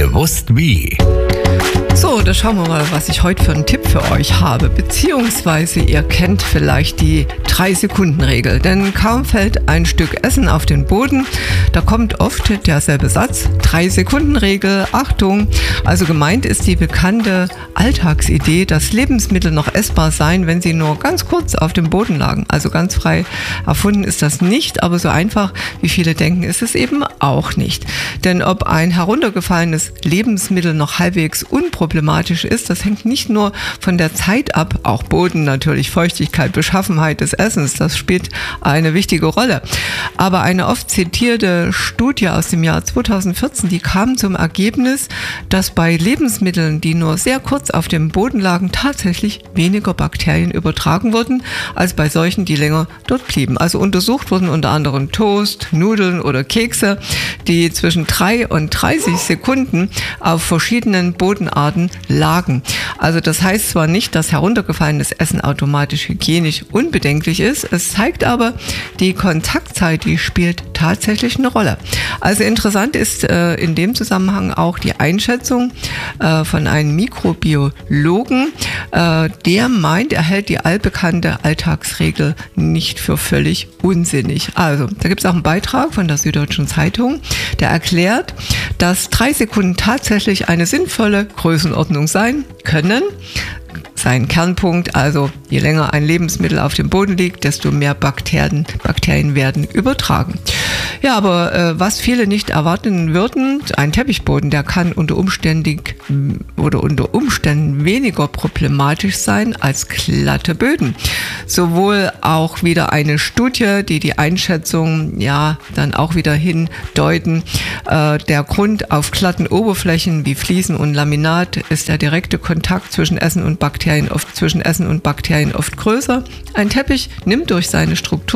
Gewusst wie. So, da schauen wir mal, was ich heute für einen Tipp für euch habe. Beziehungsweise ihr kennt vielleicht die 3-Sekunden-Regel. Denn kaum fällt ein Stück Essen auf den Boden, da kommt oft derselbe Satz. 3-Sekunden-Regel, Achtung. Also gemeint ist die bekannte Alltagsidee, dass Lebensmittel noch essbar seien, wenn sie nur ganz kurz auf dem Boden lagen. Also ganz frei erfunden ist das nicht, aber so einfach, wie viele denken, ist es eben auch nicht. Denn ob ein heruntergefallenes Lebensmittel noch halbwegs unproblematisch ist, das hängt nicht nur von der Zeit ab, auch Boden natürlich, Feuchtigkeit, Beschaffenheit des Essens, das spielt eine wichtige Rolle. Aber eine oft zitierte Studie aus dem Jahr 2014, die kam zum Ergebnis, dass bei Lebensmitteln, die nur sehr kurz auf dem Boden lagen, tatsächlich weniger Bakterien übertragen wurden, als bei solchen, die länger dort blieben. Also untersucht wurden unter anderem Toast, Nudeln oder Kekse, die zwischen 3 und 30 Sekunden auf verschiedenen Bodenarten lagen. Also das heißt zwar nicht, dass heruntergefallenes Essen automatisch hygienisch unbedenklich ist, es zeigt aber, die Kontaktzeit, die spielt tatsächlich eine Rolle. Also interessant ist in dem Zusammenhang auch die Einschätzung von einem Mikrobiologen, der meint, er hält die allbekannte Alltagsregel nicht für völlig unsinnig. Also, da gibt es auch einen Beitrag von der Süddeutschen Zeitung, der erklärt, dass 3 Sekunden tatsächlich eine sinnvolle Größenordnung sein können. Sein Kernpunkt, also je länger ein Lebensmittel auf dem Boden liegt, desto mehr Bakterien werden übertragen. Ja, aber was viele nicht erwarten würden, ein Teppichboden, der kann unter Umständen weniger problematisch sein als glatte Böden. Sowohl auch wieder eine Studie, die Einschätzung dann auch wieder hindeuten. Der Grund auf glatten Oberflächen wie Fliesen und Laminat ist der direkte Kontakt zwischen Essen und Bakterien oft größer. Ein Teppich nimmt durch seine Struktur